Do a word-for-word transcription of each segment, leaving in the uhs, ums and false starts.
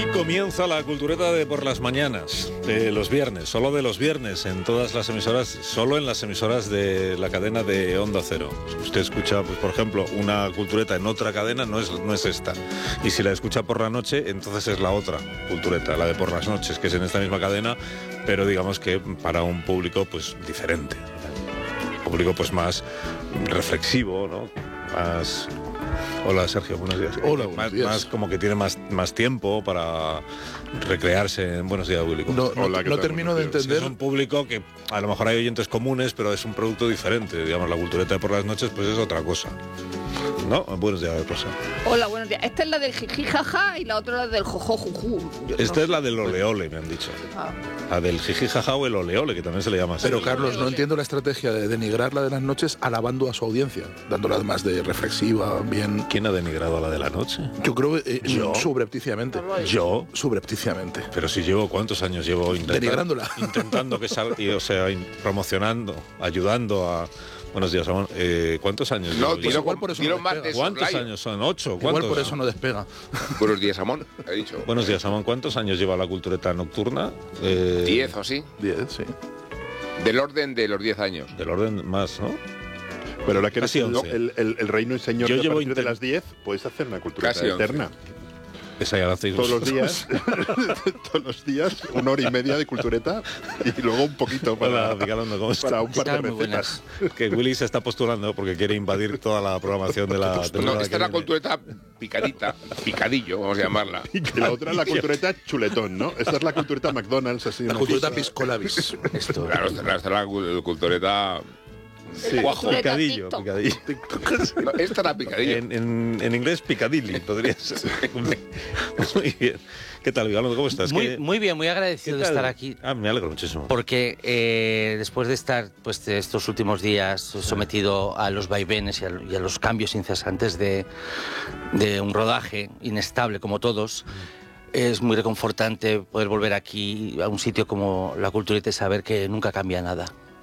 Comienza la cultureta de por las mañanas, de los viernes, solo de los viernes, en todas las emisoras, solo en las emisoras de la cadena de Onda Cero. Si usted escucha, pues, por ejemplo, una cultureta en otra cadena, no es, no es esta. Y si la escucha por la noche, entonces es la otra cultureta, la de por las noches, que es en esta misma cadena, pero digamos que para un público pues diferente. Un público pues más reflexivo, ¿no? Más... Hola, Sergio, buenos días. Hola, buenos más, días. más como que tiene más, más tiempo para recrearse en Buenos Días, Willy. No, no, Hola, ¿qué no tal? termino de Buenos días. entender. Es un público que a lo mejor hay oyentes comunes, pero es un producto diferente. Digamos, la cultureta de por las noches pues es otra cosa. ¿No? Buenos días, Rosa. Hola, buenos días. Esta es la del jiji jaja y la otra la del jojo juju. Yo Esta no es la sé. del ole ole, me han dicho. Ah. La del jiji jaja o el ole ole, que también se le llama así. Pero Carlos, no entiendo la estrategia de denigrar la de las noches alabando a su audiencia, dándola más de reflexiva, bien. ¿Quién ha denigrado a la de la noche? Yo creo eh, ¿Yo? subrepticiamente. Yo. Subrepticiamente. Pero si llevo, ¿cuántos años llevo intentando, Denigrándola. intentando que salga, y, o sea, in- promocionando, ayudando a... Buenos días, Ramón. Eh, ¿Cuántos años No, llevo? dieron, igual por eso dieron no más despega. de esos ¿Cuántos layos. años son? ¿Ocho? Igual ¿Cuántos? por eso no despega. Buenos días, Amón, he dicho. Buenos días, Ramón. ¿Cuántos años lleva la cultureta nocturna? Eh, Diez o así. Diez, sí. Del orden de los diez años. Del orden más, ¿no? Pero ahora que eres Casi el, once. el, el, el reino y señor Yo de a llevo partir de intent- las diez, puedes hacer una cultura Casi once. eterna. Esa ya la hacéis Todos los vosotros. días, todos los días, una hora y media de cultureta y luego un poquito para, Hola, Ricardo, ¿cómo estás? para un ¿Qué par de tal? Muy recetas. Que Willy se está postulando porque quiere invadir toda la programación de la No, temporada esta que es la viene. cultureta picadita, picadillo, vamos a llamarla. Y la otra es la cultureta chuletón, ¿no? Esta es la cultureta McDonald's, así La una cultureta cosa- piscolabis. Esto. Claro, esta esta es la cul- cultureta Sí, cuajo. picadillo, TikTok. picadillo. No, esta era picadillo. En, en, en inglés, picadilly, podría ser. Muy bien. ¿Qué tal, Vigalondo? ¿Cómo estás? Muy, ¿Qué- muy bien, muy qué agradecido de tal? estar aquí. Ah, me alegro muchísimo. Porque eh, después de estar pues, de estos últimos días sometido a los vaivenes y a, y a los cambios incesantes de, de un rodaje inestable como todos, es muy reconfortante poder volver aquí a un sitio como la cultureta y saber que nunca cambia nada.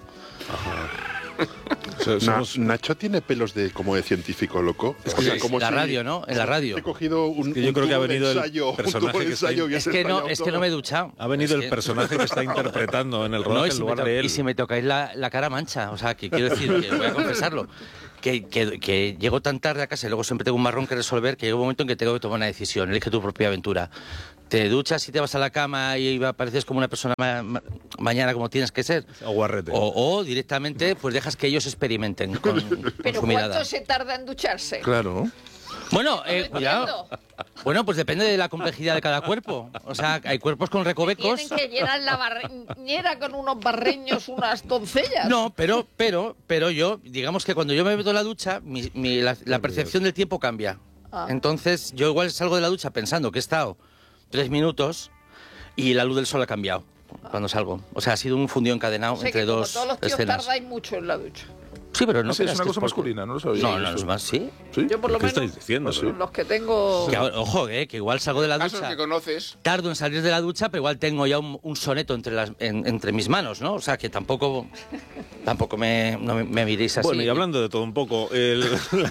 So- Na- somos- Nacho tiene pelos de como de científico loco. Es O sea, que como la si- radio, ¿no? En la radio. He cogido un, que yo un creo que ha tubo de venido el ensayo, un personaje tubo de que está ensayo ahí. y has Es que, no, estallado es que todo. no me he duchado. Ha venido Es el que- personaje que está interpretando en el rodaje No, y en si, me lugar to- de él. y si me tocáis la, la cara mancha, o sea, que quiero decir, que voy a confesarlo, que, que, que llego tan tarde a casa y luego siempre tengo un marrón que resolver, que llega un momento en que tengo que tomar una decisión, elige tu propia aventura. Te duchas y te vas a la cama y apareces como una persona ma- ma- mañana como tienes que ser, O guarrete. o, o directamente pues dejas que ellos experimenten con, con Pero su mirada. ¿cuánto se tarda en ducharse? Claro. Bueno, eh, No cuidado. entiendo. Bueno, pues depende de la complejidad de cada cuerpo. O sea, hay cuerpos con recovecos. Tienen que llenar la bañera con unos barreños, unas doncellas. No, pero, pero, pero yo, digamos que cuando yo me meto en la ducha, mi- mi- la, la percepción del tiempo cambia. Ah. Entonces, yo igual salgo de la ducha pensando que he estado tres minutos y la luz del sol ha cambiado cuando salgo. O sea, ha sido un fundido encadenado O sea entre que como dos todos los tíos escenas. tardáis mucho en la ducha. Sí, pero no No sé, es creas una que cosa porque- masculina, no lo sabía. No, no, es más, sí. ¿Sí? Yo por lo ¿Qué menos estáis diciendo? ¿Ah, sí? los que tengo... Que, ojo, eh, que igual salgo de la Casos ducha. que conoces. Tardo en salir de la ducha, pero igual tengo ya un, un soneto entre, las, en- entre mis manos, ¿no? O sea, que tampoco, tampoco me, no me, me miréis así. Bueno, y hablando de todo un poco, el-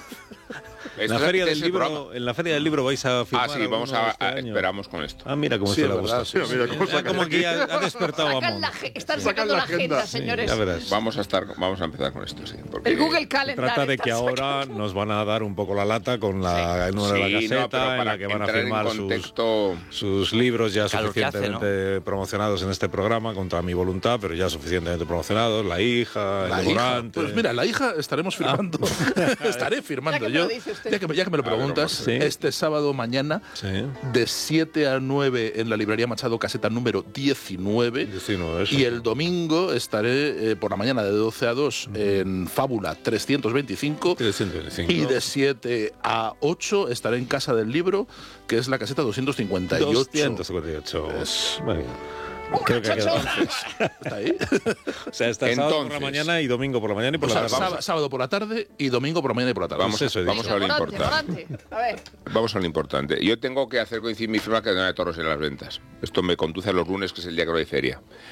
en, la Esta- feria este del es el libro, programa. en la feria del libro vais a firmar Ah, sí, vamos alguno a, este a- año? esperamos con esto. Ah, mira cómo Sí, se es le verdad, gusta. sí, mira cómo Ya sacan como aquí ha, ha despertado a Sacan Mon. la ge- están Sacan sacando la la agenda, agenda. Sí, señores. ya verás. Vamos a estar, vamos a empezar con esto, sí. Porque El Google Se Calendar. trata de está que ahora sacando. nos van a dar un poco la lata con la, el número de la Sí, no, caseta, pero en para la que van a entrar en firmar sus, contexto, sus libros ya Calor que hace, suficientemente promocionados en este programa, contra mi voluntad, pero ya suficientemente promocionados. La hija, La el hija. devorante. Pues mira, la hija estaremos firmando. Estaré firmando Ya que me yo. lo dice usted. Ya que, me- ya que me lo A ver, preguntas, sí. este sábado mañana, Sí, de siete a nueve en la librería Machado, caseta número diecinueve. diecinueve, eso. Y el domingo estaré eh, por la mañana de doce a dos en Fábula trescientos veinticinco. trescientos veinticinco. Y de siete a ocho estaré en Casa del Libro, que es la caseta doscientos cincuenta y ocho. doscientos cincuenta y ocho. Es- Muy bien. Creo que ha quedado. ¿Está ahí? O sea, está sábado por la Entonces- mañana y domingo por la mañana y por O la sea, tarde. sába- sábado por la tarde y domingo por la mañana y por la tarde. vamos, eso he vamos dicho. a lo Morante, importante. Morante. A ver, Vamos a lo importante. Yo tengo que hacer coincidir mi firma que de Torres en las ventas. Esto me conduce a los lunes, que es el día que no hay feria.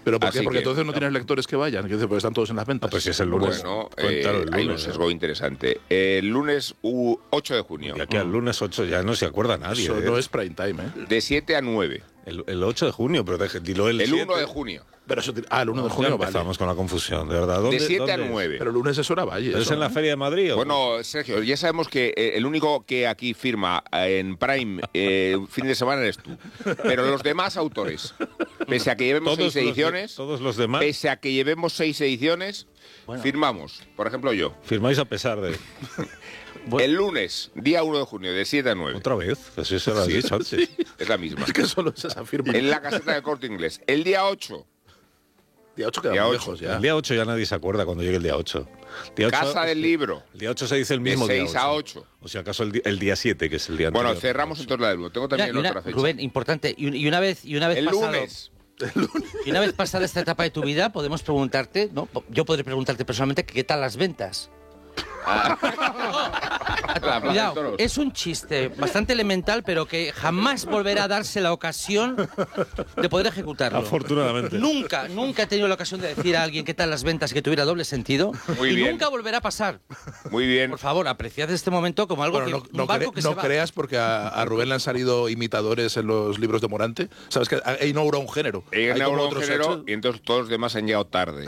¿Pero por qué? Así Porque que- entonces no tienes lectores que vayan, que porque están todos en las ventas. Ah, pues si es el lunes. Bueno, Cuéntalo eh, el hay un lunes, sesgo interesante. El lunes u- ocho de junio, Y aquí al lunes ocho ya no se acuerda nadie. Eso ¿eh? no es prime time, ¿eh? de siete a nueve. el, el ocho de junio, pero deje, dilo el El siete. uno de junio, Pero eso, ti- ah, el uno de Ya junio, vale. empezamos con la confusión, de verdad. ¿Dónde, de siete a dónde es? nueve. Pero el lunes es hora valle. ¿Es eso, en la ¿no? Feria de Madrid? o- Bueno, Sergio, ya sabemos que eh, el único que aquí firma eh, en Prime eh, fin de semana eres tú. Pero los demás autores, pese a que llevemos todos seis los de- ediciones, todos los demás pese a que llevemos seis ediciones, firmamos. Por ejemplo, yo. firmáis a pesar de... Bueno. El lunes, día uno de junio, de siete a nueve. ¿Otra vez? Pues eso lo has dicho antes. Es la misma. Es que solo es esa firma. En la caseta del Corte Inglés. El día ocho, Día ocho queda Día muy ocho. lejos ya. El día ocho ya nadie se acuerda cuando llegue el día ocho. Día ocho Casa del Libro. El día ocho se dice el De mismo día seis a ocho. O sea, acaso el, di- el día siete, que es el día Bueno, anterior. cerramos entonces la del uno. Tengo Mira, también y una- otra fecha. Rubén, importante, y, un- y una vez, y una vez El pasado, lunes. y una vez pasada esta etapa de tu vida, podemos preguntarte, ¿no? Yo podré preguntarte personalmente que qué tal las ventas. La Plaza de Cuidado, Toros. es un chiste bastante elemental, pero que jamás volverá a darse la ocasión de poder ejecutarlo. Afortunadamente. Nunca, nunca he tenido la ocasión de decir a alguien qué tal las ventas y que tuviera doble sentido. Muy y bien. nunca volverá a pasar. Muy bien. Por favor, apreciad este momento como algo Bueno, que no, un no barco cre- que no se va. creas porque a, a Rubén le han salido imitadores en los libros de Morante. Sabes que ha inaugurado un género. He Hay como inaugurado un otros género hechos. y entonces todos los demás han llegado tarde.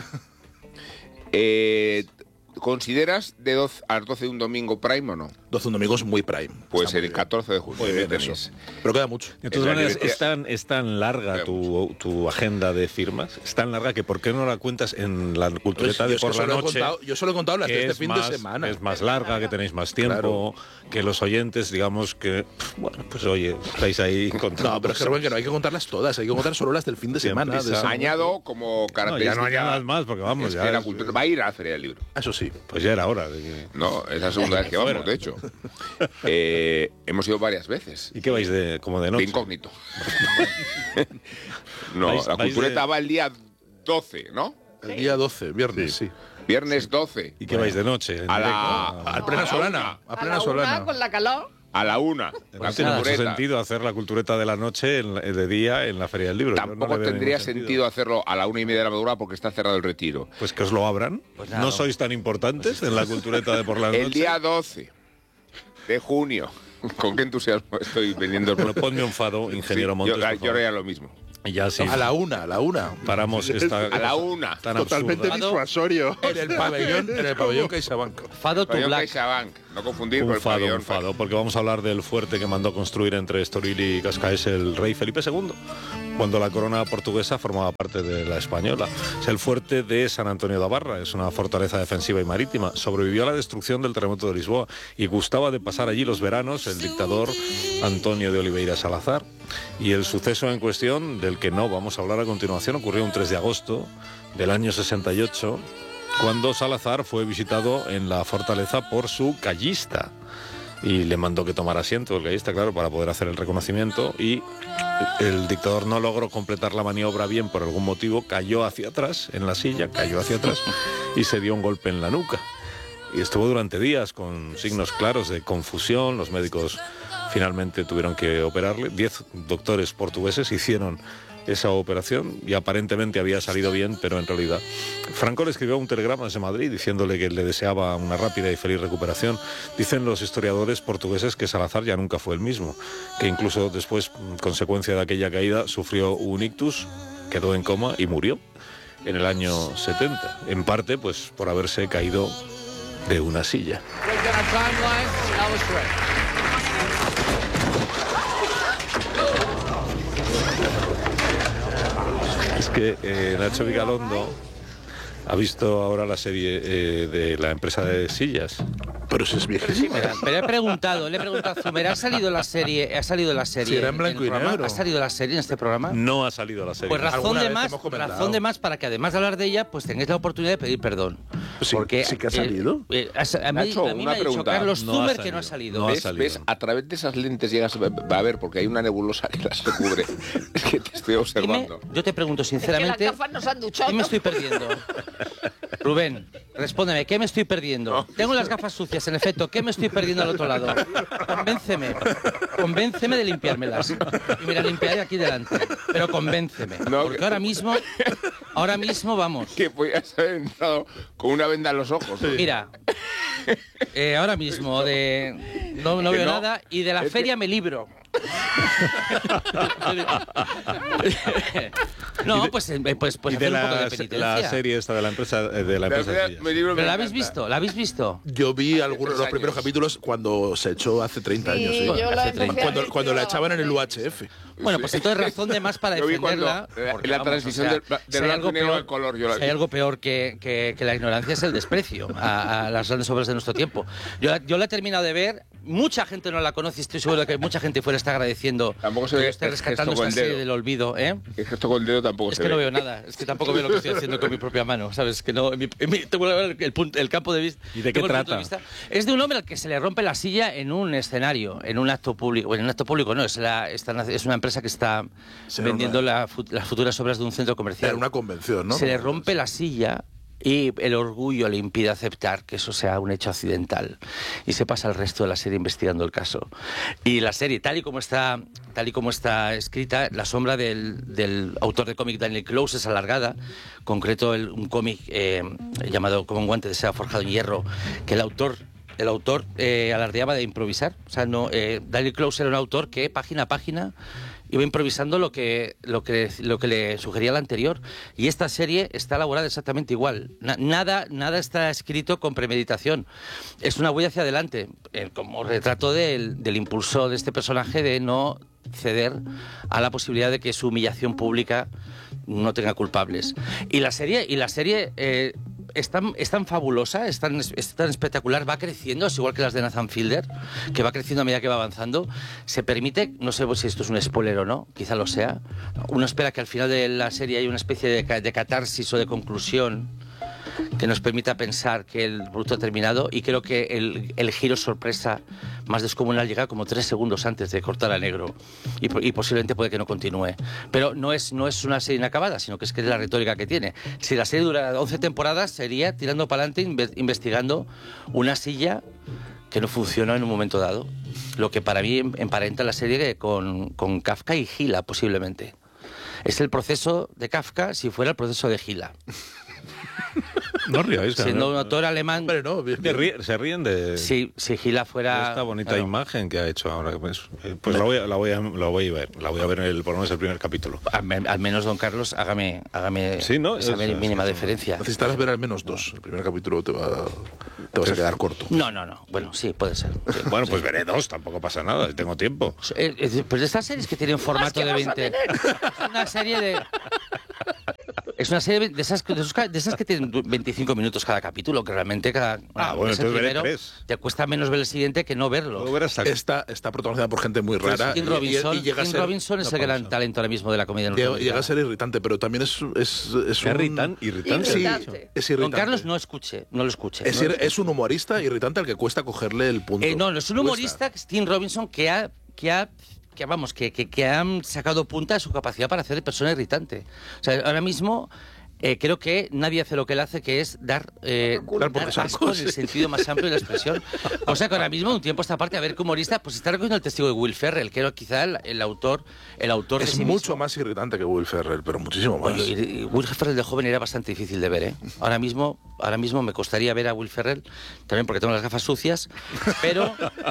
Eh, ¿Consideras de doce a las doce de un domingo Prime o no? doce un domingo es muy prime. Pues Está muy el bien. catorce de junio. Muy bien, ¿qué eso. tenéis? Pero queda mucho. De todas Es la maneras, librería. es tan, es tan larga tu, tu agenda de firmas, es tan larga que ¿por qué no la cuentas en la cultureta Yo de es que por la solo he noche? contado- yo solo he contado las de que este es fin más- de semana. Es más larga, que tenéis más tiempo, que los oyentes, digamos que, pff, bueno, pues oye, estáis ahí contando. No, pero es que Rubén, que no hay que contarlas todas, hay que contar solo las del fin de Siempre semana. de prisa. ese- Añado como No, ya característica. no añadas más, porque vamos, es ya que la es- cultura va a ir a la Feria del Libro. Eso sí. pues ya era hora. de que- No, es la segunda vez que vamos, de hecho. Eh, hemos ido varias veces. ¿Y qué vais de, como de De noche? incógnito. No, Vais- la vais cultureta de- va el día doce, ¿no? El día doce, viernes, sí. Viernes doce. ¿Y qué vais de noche? en A la- directo? Al plena a la solana. una. A A plena la solana. una, con la calor. A la una. La No tiene mucho cultureta. sentido hacer la cultureta de la noche en la- de día en la Feria del Libro. Yo no Tampoco le veo tendría ningún sentido hacerlo a la una y media de la madrugada porque está cerrado el retiro. Pues que os lo abran. Pues nada. no sois tan importantes en la cultureta de por la noche. El día doce de junio. ¿Con qué entusiasmo estoy vendiendo el Bueno, ponme un fado, ingeniero Sí, Montes, yo, por yo favor. haría lo mismo. Y ya sí. A la una, a la una. Paramos esta. A la una. Tan Totalmente absurda. disuasorio. En el pabellón, en el pabellón CaixaBank. Fado to Pabellón Black. CaixaBank. No confundir con Un el fado, pabellón. un fado, porque vamos a hablar del fuerte que mandó construir entre Estoril y Cascaes el rey Felipe segundo, cuando la corona portuguesa formaba parte de la española. Es el fuerte de San Antonio da Barra, es una fortaleza defensiva y marítima. Sobrevivió a la destrucción del terremoto de Lisboa y gustaba de pasar allí los veranos el dictador Antonio de Oliveira Salazar. Y el suceso en cuestión, del que no vamos a hablar a continuación, ocurrió un tres de agosto del año sesenta y ocho, cuando Salazar fue visitado en la fortaleza por su callista y le mandó que tomara asiento el callista, claro, para poder hacer el reconocimiento, y el dictador no logró completar la maniobra bien por algún motivo, cayó hacia atrás en la silla, cayó hacia atrás y se dio un golpe en la nuca. Y estuvo durante días con signos claros de confusión. Los médicos finalmente tuvieron que operarle. Diez doctores portugueses hicieron esa operación y aparentemente había salido bien, pero en realidad Franco le escribió un telegrama desde Madrid diciéndole que le deseaba una rápida y feliz recuperación. Dicen los historiadores portugueses que Salazar ya nunca fue el mismo, que incluso después, consecuencia de aquella caída, sufrió un ictus, quedó en coma y murió en el año setenta, en parte pues por haberse caído de una silla. Es que eh, Nacho Vigalondo ha visto ahora la serie eh, de la empresa de sillas. Pero si es viejísima. Pero he preguntado, le he preguntado a Zumer, ¿ha salido la serie? ¿Ha salido la serie? Sí, era en blanco el y programa? negro. ¿Ha salido la serie en este programa? No ha salido la serie. Pues razón Alguna de vez más, hemos comentado. razón de más para que además de hablar de ella, pues tengáis la oportunidad de pedir perdón. Sí, sí que ha eh, salido. eh, ha sa- a mí, Nacho, a mí una me ha dicho pregunta. Carlos No ha Zumer salido. que no ha salido. No ha ¿Ves, salido. ves? A través de esas lentes llegas va a ver porque hay una nebulosa que las recubre. Es que te estoy Dime, observando. yo te pregunto Es que las sinceramente, gafas nos han duchado. ¿qué me estoy perdiendo? Rubén, Respóndeme, ¿qué me estoy perdiendo? No. Tengo las gafas sucias, en efecto, ¿qué me estoy perdiendo al otro lado? Convénceme, convénceme de limpiármelas. Y me las limpiaré aquí delante, pero convénceme. No, porque que- ahora mismo, ahora mismo vamos. Que podías haber entrado con una venda en los ojos. Mira, eh, ahora mismo de no, no Que veo no. nada y de la Es feria que- me libro. No, pues, eh, pues, pues y de hacer un poco de la, penitencia. la serie esta de la empresa eh, de la La empresa verdad, Sillas. mi libro me ¿Pero la habéis encanta. visto? ¿La habéis visto? Yo vi algunos de los Tres primeros años. capítulos cuando se echó hace treinta Sí, años. ¿sí? yo la Hace empecé treinta. a Cuando, ver, cuando tío, la echaban en el U H F. Bueno, pues entonces razón de más para Yo vi cuando, defenderla. eh, porque, en la vamos, transición o sea, del bla- del si hay blanco algo y negro peor- al color, yo la si vi. hay algo peor que, que- que la ignorancia es el desprecio a, a las grandes obras de nuestro tiempo. Yo, la- yo la he terminado de ver, mucha gente no la conoce, estoy seguro de que mucha gente fuera está agradeciendo Tampoco se que ve yo esté el rescatando gesto con esta el serie dedo. del olvido, ¿eh? El gesto con el dedo tampoco Es se que no ve. veo nada, es que tampoco veo lo que estoy haciendo con mi propia mano, ¿sabes? Que no, en mi- en mi- tengo el, el punto- el campo de vista. ¿Y de qué tengo el punto trata? de vista. Es de un hombre al que se le rompe la silla en un escenario, en un acto público. Bueno, en un acto público no, es, la, esta- es una empresa que está Será vendiendo una- la fu- las futuras obras de un centro comercial. Era una convención, ¿no? Se le rompe la silla y el orgullo le impide aceptar que eso sea un hecho accidental. Y se pasa el resto de la serie investigando el caso. Y la serie, tal y como está, tal y como está escrita, la sombra del, del autor de cómic Daniel Close es alargada. Concreto, el- un cómic eh, llamado Como un guante de seda forjado en hierro, que el autor... El autor eh, alardeaba de improvisar. O sea, no, eh, Daniel Close era un autor que página a página iba improvisando lo que, lo que, lo que le sugería el anterior. Y esta serie está elaborada exactamente igual. Na- nada, nada está escrito con premeditación. Es una huella hacia adelante, eh, como retrato del, del impulso de este personaje de no ceder a la posibilidad de que su humillación pública no tenga culpables. Y la serie, y la serie eh, es, tan, es tan fabulosa, es tan, es tan espectacular, va creciendo, es igual que las de Nathan Fielder, que va creciendo a medida que va avanzando. Se permite, no sé si esto es un spoiler o no, quizá lo sea, uno espera que al final de la serie haya una especie de, ca- de catarsis o de conclusión que nos permita pensar que el producto ha terminado, y creo que el, el giro sorpresa más descomunal llega como tres segundos antes de cortar a negro, y, po- y posiblemente puede que no continúe. Pero no es, no es una serie inacabada, sino que es que es la retórica que tiene. Si la serie dura once temporadas, sería tirando para adelante inve- investigando una silla que no funcionó en un momento dado. Lo que para mí em- emparenta la serie con, con Kafka y Gila, posiblemente. Es el proceso de Kafka si fuera el proceso de Gila. No ríais, Siendo un ¿no? autor alemán... Hombre, no, bien, Se, bien. ríe- se ríen de, Si, si Gila de fuera... esta bonita claro, imagen que ha hecho ahora. Pues, eh, pues la, voy a, la, voy a, la voy a ver, la voy a ver en el, por lo menos el primer capítulo. al, me- al menos, don Carlos, hágame, hágame Sí, ¿no? esa Es- mi- es- mínima es- deferencia. Necesitarás ver al menos dos. El primer capítulo te, va, te vas a quedar corto. No, no, no. Bueno, sí, puede ser. Sí. Bueno, pues veré dos, tampoco pasa nada, tengo tiempo. Eh, eh, Pues de estas series que tienen formato que de vas a veinte... Es una serie de... Es una serie de esas, de esos ca- de esas que tienen du- veinticinco minutos cada capítulo, que realmente cada... Ah, bueno, ves el entonces veré primero, tres. te cuesta menos ver el siguiente que no verlo. Puedo ver hasta Está, está protagonizada por gente muy rara. Tim y- Robinson, y, y llega a Tim ser, Robinson es una el gran pausa. talento ahora mismo de la comedia llega, llega norteamericana. a ser irritante, pero también es, es, es ¿Qué un... irritan- irritante? Sí, Irritante. es Don irritante. Carlos, no escuche, no lo escuche. Es, no lo ir- es un humorista irritante al que cuesta cogerle el punto. Eh, no, no, es un Cuesta. humorista, Tim Robinson, que ha, que ha, que vamos, que, que, que han sacado punta a su capacidad para hacer de persona irritante. O sea, ahora mismo eh, creo que nadie hace lo que él hace, que es dar, eh, Dar por dar saco, asco en sí. el sentido más amplio de la expresión. O sea, que ahora mismo, un tiempo a esta parte, a ver qué humorista, pues está recogiendo el testigo de Will Ferrell, que era quizá el, el autor, el autor de Es sí mucho mismo. más irritante que Will Ferrell, pero muchísimo más. Oye, y- y Will Ferrell de joven era bastante difícil de ver, ¿eh? Ahora mismo, ahora mismo me costaría ver a Will Ferrell, también porque tengo las gafas sucias, pero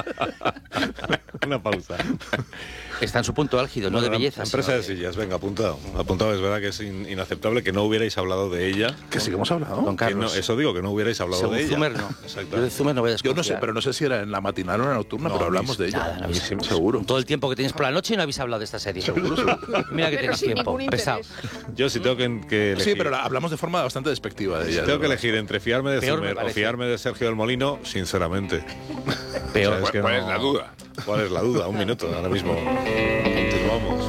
una pausa. está en su punto álgido, no de Bueno, belleza. Empresa sino de sillas, venga, apuntado. Apuntado, es verdad que es in- inaceptable que no hubierais hablado de ella. Que sí que hemos hablado. Don Que Carlos. no- eso digo, que no hubierais hablado Según de ella. Zumer, no. Exacto. Yo de Zumer no voy a Yo desconfiar. no sé, pero no sé si era en la matinal o en la nocturna, No, pero a mí hablamos de ella. Nada, no habéis- Sí, seguro. Todo el tiempo que tenéis por la noche y no habéis hablado de esta serie. Seguro, seguro. Mira que Pero tenéis sin tiempo. ningún Pesado. interés. Yo si tengo que, que elegir, Sí, pero la- hablamos de forma bastante despectiva de si ella. tengo que ¿no? elegir entre fiarme de Peor me Zumer o parece. fiarme de Sergio del Molino, sinceramente. Peor. O sea, ¿Cuál es la duda? ¿Cuál es la duda? Un minuto, ahora mismo. Continuamos.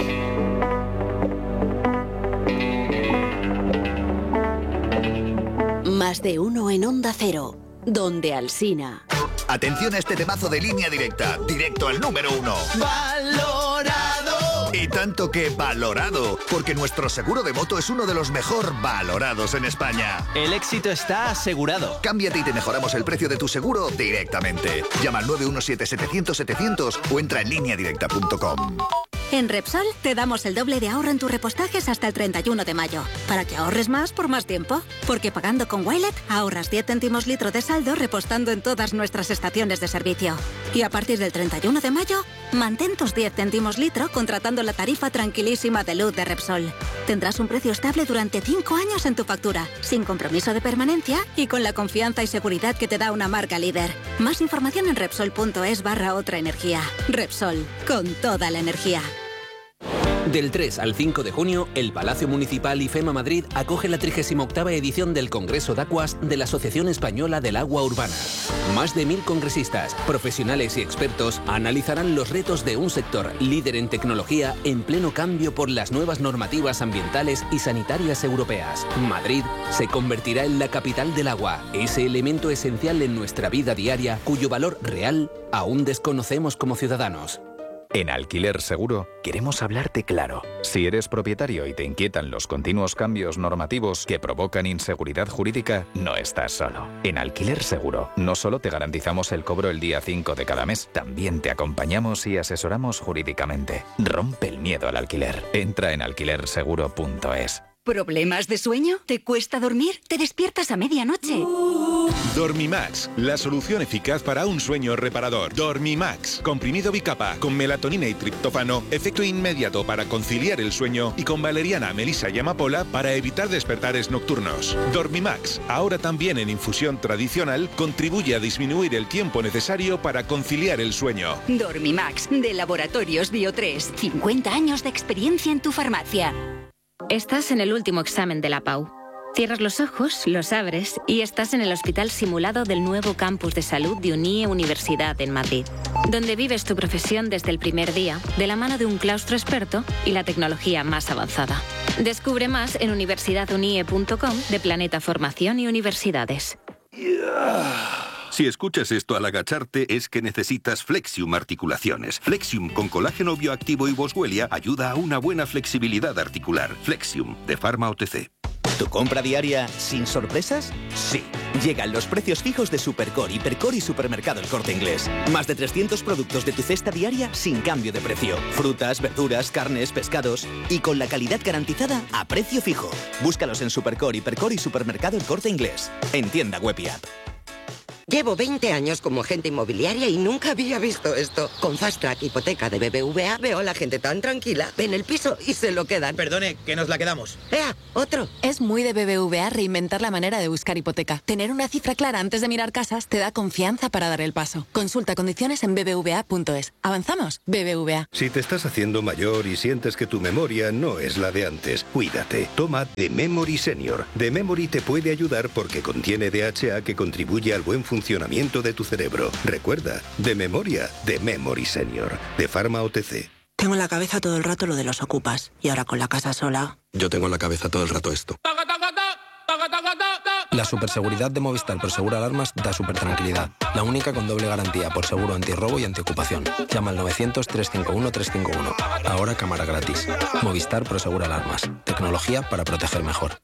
Más de uno en Onda Cero, donde Alsina. Atención a este temazo de Línea Directa, directo al número uno. Valorado. Y tanto que valorado, porque nuestro seguro de moto es uno de los mejor valorados en España. El éxito está asegurado. Cámbiate y te mejoramos el precio de tu seguro directamente. Llama al nueve uno siete setecientos setecientos o entra en línea directa punto com. En Repsol te damos el doble de ahorro en tus repostajes hasta el treinta y uno de mayo, para que ahorres más por más tiempo. Porque pagando con Wilet ahorras diez céntimos litro de saldo repostando en todas nuestras estaciones de servicio. Y a partir del treinta y uno de mayo, mantén tus diez céntimos litro contratando la tarifa tranquilísima de luz de Repsol. Tendrás un precio estable durante cinco años en tu factura, sin compromiso de permanencia y con la confianza y seguridad que te da una marca líder. Más información en Repsol.es barra otra energía. Repsol, con toda la energía. Del tres al cinco de junio, el Palacio Municipal y FEMA Madrid acoge la trigésima octava edición del Congreso de Aguas de la Asociación Española del Agua Urbana. Más de mil congresistas, profesionales y expertos analizarán los retos de un sector líder en tecnología en pleno cambio por las nuevas normativas ambientales y sanitarias europeas. Madrid se convertirá en la capital del agua, ese elemento esencial en nuestra vida diaria cuyo valor real aún desconocemos como ciudadanos. En Alquiler Seguro queremos hablarte claro. Si eres propietario y te inquietan los continuos cambios normativos que provocan inseguridad jurídica, no estás solo. En Alquiler Seguro no solo te garantizamos el cobro el día cinco de cada mes, también te acompañamos y asesoramos jurídicamente. Rompe el miedo al alquiler. Entra en alquiler seguro punto es. ¿Problemas de sueño? ¿Te cuesta dormir? ¿Te despiertas a medianoche? Dormimax, la solución eficaz para un sueño reparador. Dormimax, comprimido bicapa, con melatonina y triptófano, efecto inmediato para conciliar el sueño y con valeriana, melisa y amapola para evitar despertares nocturnos. Dormimax, ahora también en infusión tradicional, contribuye a disminuir el tiempo necesario para conciliar el sueño. Dormimax, de Laboratorios Bio tres. cincuenta años de experiencia en tu farmacia. Estás en el último examen de la P A U. Cierras los ojos, los abres y estás en el hospital simulado del nuevo campus de salud de UNIE Universidad en Madrid, donde vives tu profesión desde el primer día, de la mano de un claustro experto y la tecnología más avanzada. Descubre más en universidad unie punto com de Planeta Formación y Universidades. Si escuchas esto al agacharte es que necesitas Flexium Articulaciones. Flexium con colágeno bioactivo y boswellia ayuda a una buena flexibilidad articular. Flexium, de Pharma O T C. ¿Tu compra diaria sin sorpresas? Sí. Llegan los precios fijos de Supercore, Hipercore y Supermercado El Corte Inglés. Más de trescientos productos de tu cesta diaria sin cambio de precio. Frutas, verduras, carnes, pescados. Y con la calidad garantizada a precio fijo. Búscalos en Supercore, Hipercore y Supermercado El Corte Inglés. En tienda web y app. Llevo veinte años como agente inmobiliaria y nunca había visto esto. Con Fast Track Hipoteca de B B V A veo a la gente tan tranquila. Ven el piso y se lo quedan. Perdone, que nos la quedamos. ¡Ea! ¡Otro! Es muy de B B V A reinventar la manera de buscar hipoteca. Tener una cifra clara antes de mirar casas te da confianza para dar el paso. Consulta condiciones en b b v a punto es. ¿Avanzamos? B B V A. Si te estás haciendo mayor y sientes que tu memoria no es la de antes, cuídate. Toma The Memory Senior. The Memory te puede ayudar porque contiene D H A que contribuye al buen funcionamiento de tu cerebro. Recuerda, de memoria, The Memory Senior, de Pharma O T C. Tengo en la cabeza todo el rato lo de los ocupas. Y ahora con la casa sola... Yo tengo en la cabeza todo el rato esto. La superseguridad de Movistar por Seguro Alarmas da super tranquilidad. La única con doble garantía por seguro antirrobo y antiocupación. Llama al novecientos, trescientos cincuenta y uno, trescientos cincuenta y uno. Ahora cámara gratis. Movistar por Seguro Alarmas. Tecnología para proteger mejor.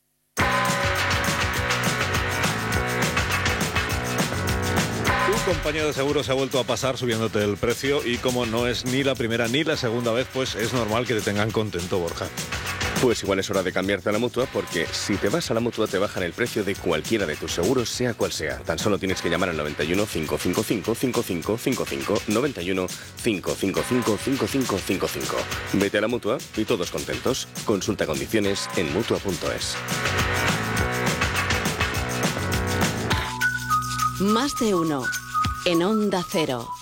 Un compañero de seguro se ha vuelto a pasar subiéndote el precio y como no es ni la primera ni la segunda vez, pues es normal que te tengan contento, Borja. Pues igual es hora de cambiarte a la Mutua, porque si te vas a la Mutua te bajan el precio de cualquiera de tus seguros, sea cual sea. Tan solo tienes que llamar al noventa y uno, cincuenta y cinco, cincuenta y cinco cincuenta y cinco, noventa y uno, cincuenta y cinco, cincuenta y cinco cincuenta y cinco. Vete a la Mutua y todos contentos. Consulta condiciones en mutua punto es. Más de uno en Onda Cero.